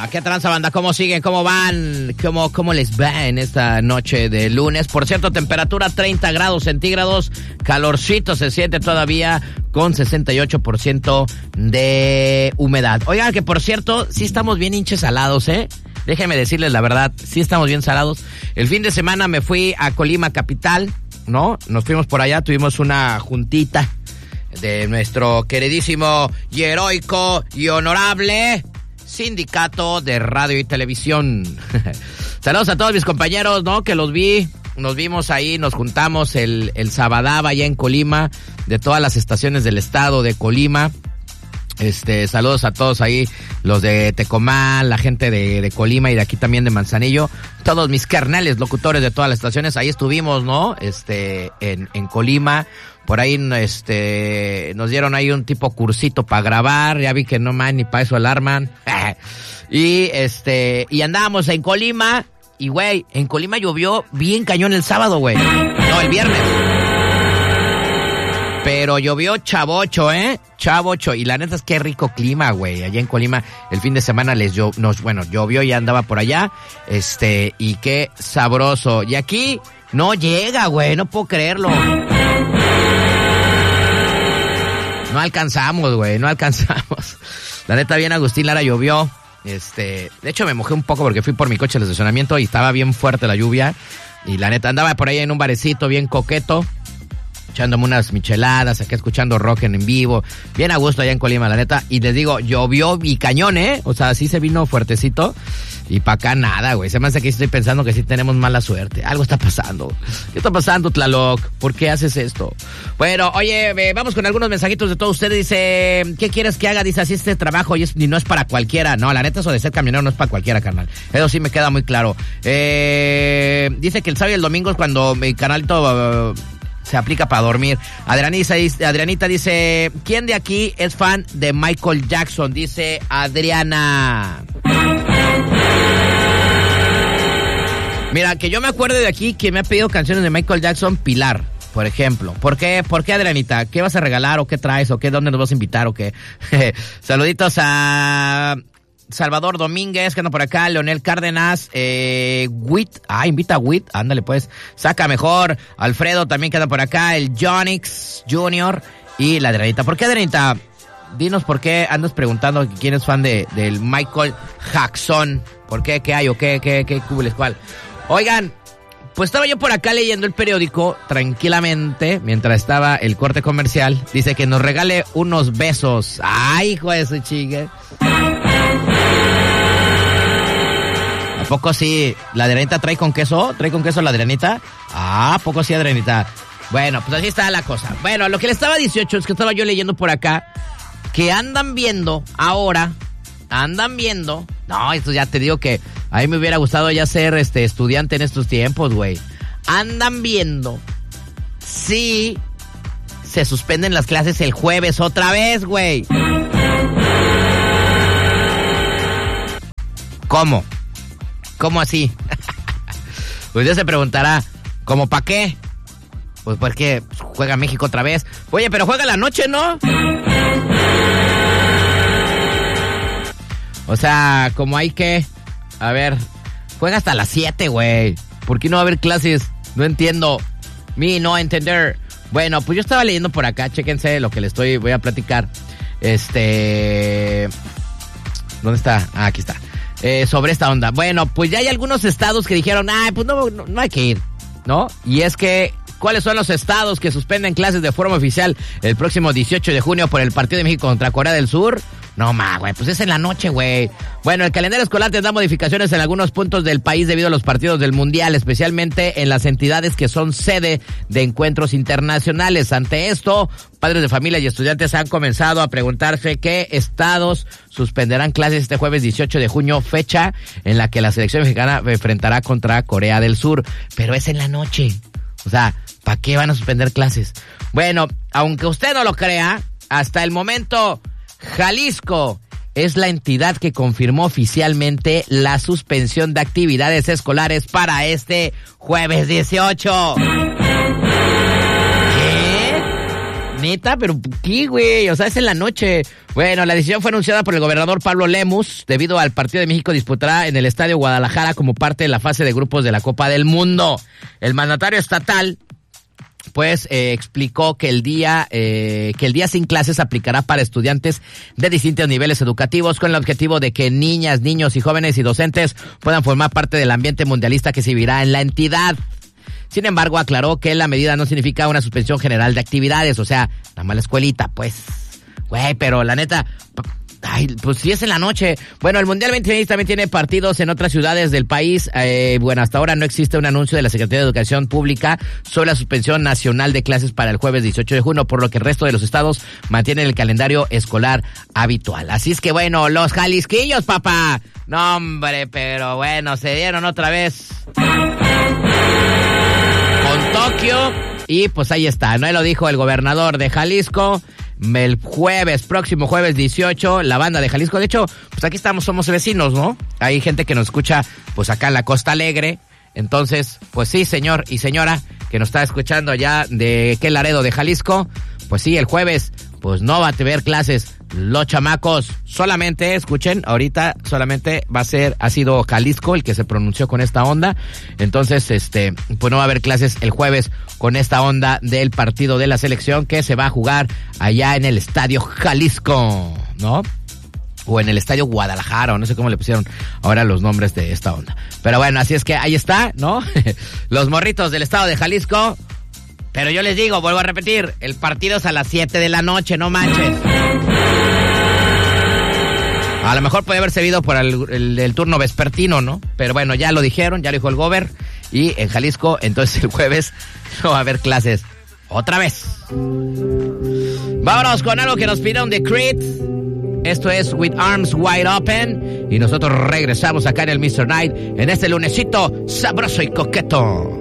¿Qué tranza, banda? ¿Cómo siguen? ¿Cómo van? ¿Cómo les va en esta noche de lunes? Por cierto, temperatura 30 grados centígrados, calorcito se siente todavía con 68% de humedad. Oigan, que por cierto, sí estamos bien hinches salados, ¿eh? Déjenme decirles la verdad, sí estamos bien salados. El fin de semana me fui a Colima capital, ¿no? Nos fuimos por allá, tuvimos una juntita de nuestro queridísimo y heroico y honorable Sindicato de Radio y Televisión. Saludos a todos mis compañeros, ¿no? Que nos vimos ahí, nos juntamos el sabadaba allá en Colima, de todas las estaciones del estado de Colima. Saludos a todos ahí, los de Tecomán, la gente de Colima y de aquí también de Manzanillo, todos mis carnales locutores de todas las estaciones, ahí estuvimos, ¿no? En Colima. Por ahí, nos dieron ahí un tipo cursito para grabar, ya vi que no más ni para eso alarman. Y andábamos en Colima, y güey, en Colima llovió bien cañón el sábado, güey. No, el viernes. Pero llovió chavocho, chavocho, y la neta es que rico clima, güey. Allá en Colima el fin de semana llovió y andaba por allá, y qué sabroso. Y aquí no llega, güey, no puedo creerlo. No alcanzamos, güey, no alcanzamos. La neta, bien Agustín Lara llovió. De hecho me mojé un poco porque fui por mi coche al estacionamiento y estaba bien fuerte la lluvia. Y la neta, andaba por ahí en un barecito bien coqueto, echándome unas micheladas, acá escuchando rock en vivo. Bien a gusto allá en Colima, la neta. Y les digo, llovió y cañón, O sea, sí se vino fuertecito. Y para acá nada, güey. Se me hace que estoy pensando que sí tenemos mala suerte. Algo está pasando. ¿Qué está pasando, Tlaloc? ¿Por qué haces esto? Bueno, oye, vamos con algunos mensajitos de todos ustedes. Dice, ¿qué quieres que haga? Dice, así este trabajo y no es para cualquiera. No, la neta, eso de ser camionero no es para cualquiera, carnal. Eso sí me queda muy claro. Dice que el sábado y el domingo es cuando mi canalito se aplica para dormir. Adrianita dice, ¿quién de aquí es fan de Michael Jackson? Dice Adriana. Mira, que yo me acuerdo de aquí que me ha pedido canciones de Michael Jackson, Pilar, por ejemplo. ¿Por qué, Adrianita? ¿Qué vas a regalar o qué traes o qué? ¿Dónde nos vas a invitar o qué? Saluditos a Salvador Domínguez, que anda por acá, Leonel Cárdenas, invita a Witt, ándale pues, saca mejor, Alfredo también que anda por acá, el Jonix Jr. y la Adrianita. ¿Por qué, Adrianita? Dinos por qué andas preguntando quién es fan del Michael Jackson. ¿Por qué? ¿Qué hay o qué cubles cuál? Oigan, pues estaba yo por acá leyendo el periódico tranquilamente mientras estaba el corte comercial. Dice que nos regale unos besos. ¡Ay, hijo de su chigue! ¿A poco sí? ¿La Adrianita trae con queso? ¿Trae con queso la Adrianita? Ah, ¿a poco sí, Adrianita? Bueno, pues así está la cosa. Bueno, lo que le estaba 18 es que estaba yo leyendo por acá que andan viendo. No, esto ya te digo que a mí me hubiera gustado ya ser estudiante en estos tiempos, güey. Andan viendo si se suspenden las clases el jueves otra vez, güey. ¿Cómo? ¿Cómo así? Pues ya se preguntará, ¿cómo para qué? Pues porque juega México otra vez. Oye, pero juega la noche, ¿no? O sea, como hay que... A ver, juega hasta las 7, güey. ¿Por qué no va a haber clases? No entiendo. No entender. Bueno, pues yo estaba leyendo por acá. Chéquense lo que voy a platicar. ¿Dónde está? Ah, aquí está. Sobre esta onda. Bueno, pues ya hay algunos estados que dijeron, pues no hay que ir, ¿no? Y es que, ¿cuáles son los estados que suspenden clases de forma oficial el próximo 18 de junio por el partido de México contra Corea del Sur? No, güey, pues es en la noche, güey. Bueno, el calendario escolar tendrá modificaciones en algunos puntos del país debido a los partidos del Mundial, especialmente en las entidades que son sede de encuentros internacionales. Ante esto, padres de familia y estudiantes han comenzado a preguntarse qué estados suspenderán clases este jueves 18 de junio, fecha en la que la selección mexicana enfrentará contra Corea del Sur. Pero es en la noche. O sea, ¿para qué van a suspender clases? Bueno, aunque usted no lo crea, hasta el momento Jalisco es la entidad que confirmó oficialmente la suspensión de actividades escolares para este jueves 18. ¿Qué? Neta, pero ¿qué, güey? O sea, es en la noche. Bueno, la decisión fue anunciada por el gobernador Pablo Lemus debido al partido de México disputará en el Estadio Guadalajara como parte de la fase de grupos de la Copa del Mundo. El mandatario estatal pues explicó que el día sin clases aplicará para estudiantes de distintos niveles educativos con el objetivo de que niñas, niños y jóvenes y docentes puedan formar parte del ambiente mundialista que se vivirá en la entidad. Sin embargo, aclaró que la medida no significa una suspensión general de actividades, o sea, nada más la escuelita, pues, güey, pero la neta, ay, pues sí es en la noche. Bueno, el Mundial 2020 también tiene partidos en otras ciudades del país. Bueno, hasta ahora no existe un anuncio de la Secretaría de Educación Pública sobre la suspensión nacional de clases para el jueves 18 de junio, por lo que el resto de los estados mantienen el calendario escolar habitual. Así es que bueno, los jalisquillos, papá. No, hombre, pero bueno, se dieron otra vez con Tokio y pues ahí está, ¿no? Lo dijo el gobernador de Jalisco. El próximo jueves 18, la banda de Jalisco. De hecho, pues aquí estamos, somos vecinos, ¿no? Hay gente que nos escucha, pues acá en la Costa Alegre. Entonces, pues sí, señor y señora, que nos está escuchando allá de qué Laredo de Jalisco. Pues sí, el jueves, pues no va a tener clases los chamacos. Solamente, escuchen, ahorita solamente ha sido Jalisco el que se pronunció con esta onda. Entonces, pues no va a haber clases el jueves con esta onda del partido de la selección que se va a jugar allá en el Estadio Jalisco, ¿no? O en el Estadio Guadalajara, o no sé cómo le pusieron ahora los nombres de esta onda. Pero bueno, así es que ahí está, ¿no? Los morritos del estado de Jalisco. Pero yo les digo, vuelvo a repetir, el partido es a las 7 de la noche, no manches. A lo mejor puede haber servido por el turno vespertino, ¿no? Pero bueno, ya lo dijeron, ya lo dijo el gober. Y en Jalisco, entonces el jueves no va a haber clases otra vez. Vámonos con algo que nos pidieron de Creed. Esto es With Arms Wide Open. Y nosotros regresamos acá en el Mr. Night en este lunesito sabroso y coqueto.